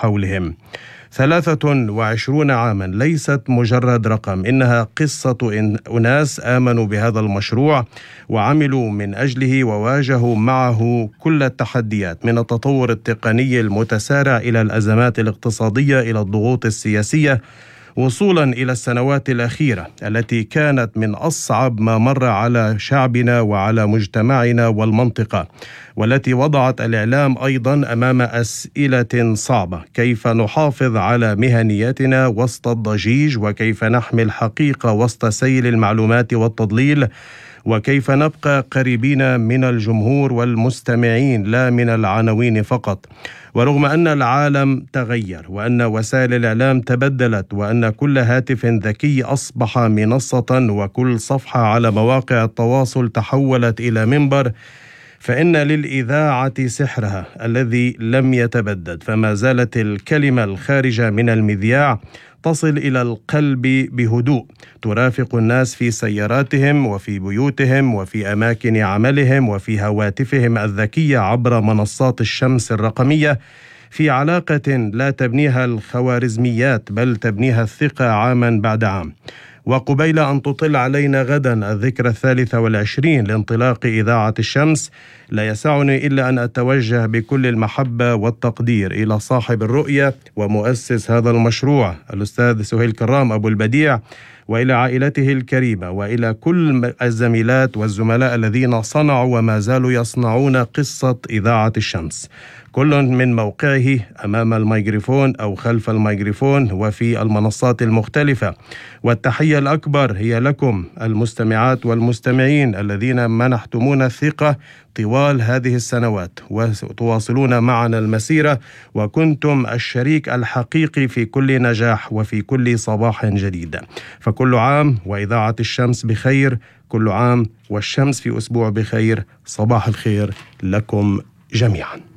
حولهم. 23 عاما ليست مجرد رقم، إنها قصة أناس آمنوا بهذا المشروع وعملوا من أجله وواجهوا معه كل التحديات، من التطور التقني المتسارع إلى الأزمات الاقتصادية إلى الضغوط السياسية، وصولا إلى السنوات الأخيرة التي كانت من أصعب ما مر على شعبنا وعلى مجتمعنا والمنطقة، والتي وضعت الإعلام أيضا أمام أسئلة صعبة: كيف نحافظ على مهنيتنا وسط الضجيج؟ وكيف نحمي الحقيقة وسط سيل المعلومات والتضليل؟ وكيف نبقى قريبين من الجمهور والمستمعين لا من العناوين فقط؟ ورغم أن العالم تغير، وأن وسائل الإعلام تبدلت، وأن كل هاتف ذكي أصبح منصة، وكل صفحة على مواقع التواصل تحولت إلى منبر، فإن للإذاعة سحرها الذي لم يتبدد، فما زالت الكلمة الخارجة من المذياع تصل إلى القلب بهدوء، ترافق الناس في سياراتهم وفي بيوتهم وفي أماكن عملهم وفي هواتفهم الذكية عبر منصات الشمس الرقمية، في علاقة لا تبنيها الخوارزميات بل تبنيها الثقة عاما بعد عام. وقبيل أن تطل علينا غدا الذكرى 23 لانطلاق إذاعة الشمس، لا يسعني إلا أن أتوجه بكل المحبة والتقدير إلى صاحب الرؤية ومؤسس هذا المشروع الأستاذ سهيل كرام أبو البديع، وإلى عائلته الكريمة، وإلى كل الزميلات والزملاء الذين صنعوا وما زالوا يصنعون قصة إذاعة الشمس، كل من موقعه أمام الميكروفون أو خلف الميكروفون وفي المنصات المختلفة. والتحية الأكبر هي لكم المستمعات والمستمعين الذين منحتمونا الثقة طوال هذه السنوات وتواصلون معنا المسيرة، وكنتم الشريك الحقيقي في كل نجاح وفي كل صباح جديد. فكل عام وإذاعة الشمس بخير، كل عام والشمس في أسبوع بخير. صباح الخير لكم جميعا.